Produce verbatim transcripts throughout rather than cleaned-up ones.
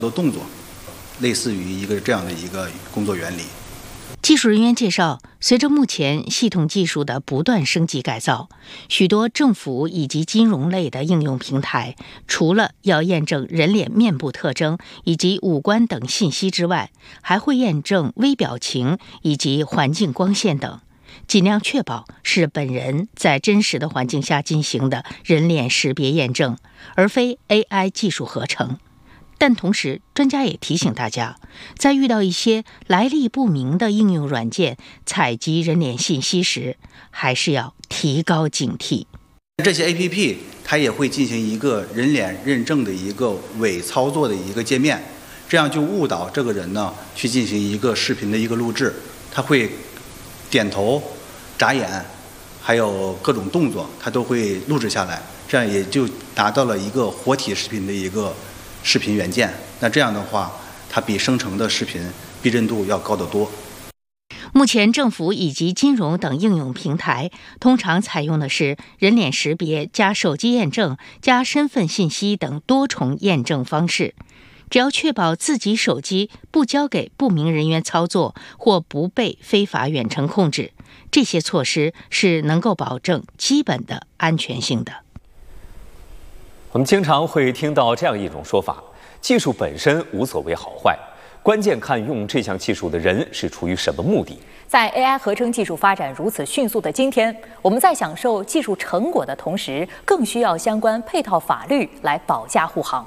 的动作，类似于一个这样的一个工作原理。 技术人员介绍，随着目前系统技术的不断升级改造，许多政府以及金融类的应用平台，除了要验证人脸面部特征以及五官等信息之外，还会验证微表情以及环境光线等，尽量确保是本人在真实的环境下进行的人脸识别验证，而非 A I 技术合成。但同时，专家也提醒大家，在遇到一些来历不明的应用软件采集人脸信息时，还是要提高警惕。 这些 A P P 它也会进行一个人脸认证的一个伪操作的一个界面，这样就误导这个人呢去进行一个视频的一个录制，他会点头、眨眼，还有各种动作，他都会录制下来，这样也就达到了一个活体视频的一个视频元件。那这样的话，它比生成的视频逼真度要高得多。 目前政府以及金融等应用平台通常采用的是人脸识别加手机验证加身份信息等多重验证方式。只要确保自己手机不交给不明人员操作或不被非法远程控制，这些措施是能够保证基本的安全性的。 我们经常会听到这样一种说法：技术本身无所谓好坏，关键看用这项技术的人是出于什么目的。 在 A I 合成技术发展如此迅速的今天，我们在享受技术成果的同时，更需要相关配套法律来保驾护航。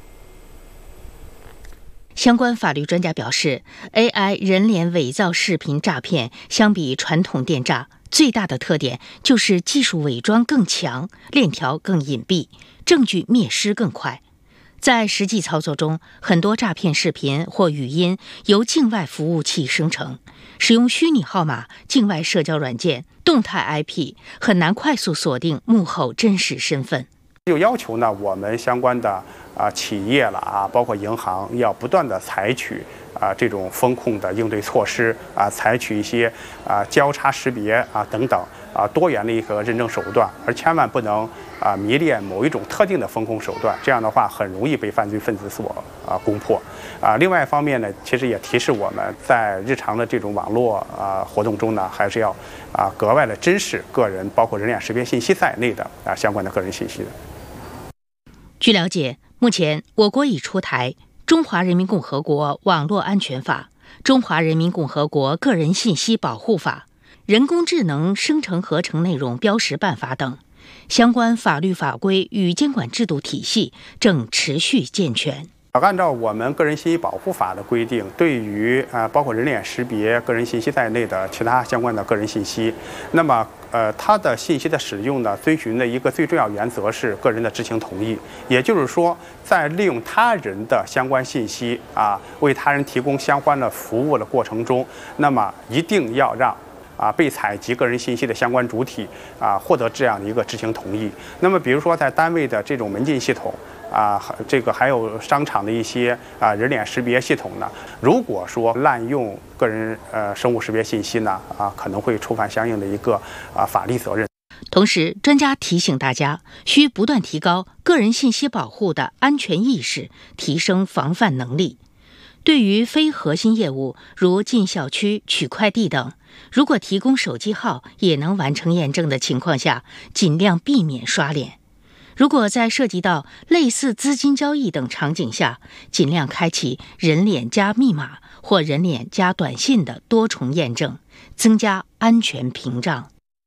相关法律专家表示 ，A I 人脸伪造视频诈骗相比传统电诈，最大的特点就是技术伪装更强，链条更隐蔽，证据灭失更快。在实际操作中，很多诈骗视频或语音由境外服务器生成，使用虚拟号码、境外社交软件、动态 I P， 很难快速锁定幕后真实身份。 就要求呢，我们相关的啊企业了啊，包括银行，要不断的采取啊这种风控的应对措施啊，采取一些啊交叉识别啊等等啊多元的一个认证手段，而千万不能啊迷恋某一种特定的风控手段，这样的话很容易被犯罪分子所啊攻破啊。另外一方面呢，其实也提示我们在日常的这种网络啊活动中呢，还是要啊格外的珍视个人，包括人脸识别信息在内的啊相关的个人信息的。 据了解，目前我国已出台《中华人民共和国网络安全法》《中华人民共和国个人信息保护法》《人工智能生成合成内容标识办法》等相关法律法规与监管制度体系正持续健全。 按照我们个人信息保护法的规定，对于呃包括人脸识别、个人信息在内的其他相关的个人信息，那么呃它的信息的使用呢，遵循的一个最重要原则是个人的知情同意。也就是说，在利用他人的相关信息啊，为他人提供相关的服务的过程中，那么一定要让啊被采集个人信息的相关主体啊获得这样的一个知情同意。那么比如说在单位的这种门禁系统啊，这个还有商场的一些啊人脸识别系统呢，如果说滥用个人呃生物识别信息呢，啊可能会触犯相应的一个啊法律责任。 同时，专家提醒大家，需不断提高个人信息保护的安全意识，提升防范能力。对于非核心业务，如进小区、取快递等，如果提供手机号也能完成验证的情况下，尽量避免刷脸。如果在涉及到类似资金交易等场景下，尽量开启人脸加密码或人脸加短信的多重验证，增加安全屏障。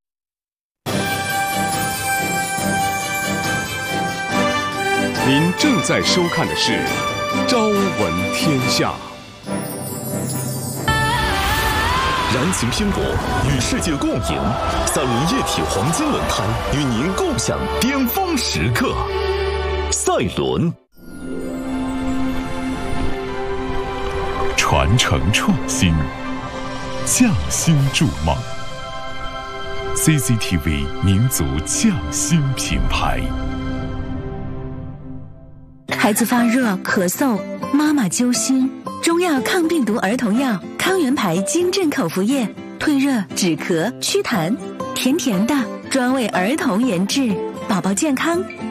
您正在收看的是《朝闻天下》。燃情拼搏，与世界共赢。赛伦液体黄金轮胎与您共享巅峰时刻。赛伦，传承创新，匠心筑梦。C C T V 民族匠心品牌。 孩子发热、咳嗽，妈妈揪心。中药抗病毒儿童药康源牌金镇口服液，退热、止咳、祛痰，甜甜的，专为儿童研制，宝宝健康